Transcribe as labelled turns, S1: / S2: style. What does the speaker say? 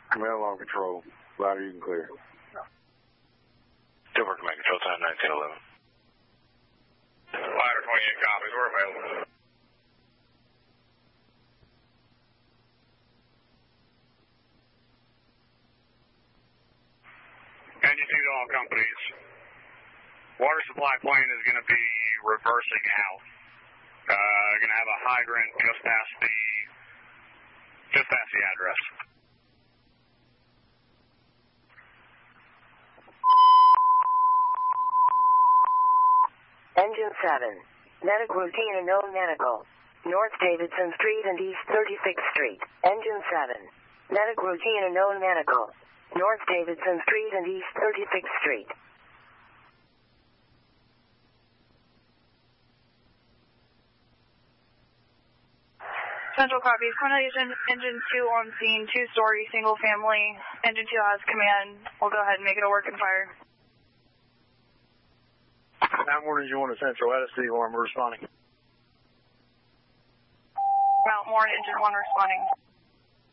S1: Command Alarm Control. Louder, you can clear.
S2: Silver Command Control, time 1911.
S3: Louder 28 copies, we're available. Engine 2 to all companies. Water supply plane is going to be reversing out. Going to have a hydrant just past the address.
S4: Engine 7. Medic routine and known medical. North Davidson Street and East 36th Street. Engine 7. Medic routine and known medical. North Davidson Street and East 36th Street.
S5: Central copies. Cornelius Engine 2 on scene, 2-story, single family. Engine 2 has command. We'll go ahead and make it a working fire.
S1: Mount Warren, you want a Central LSD alarm, we're responding.
S5: Mount Warren, Engine 1 responding.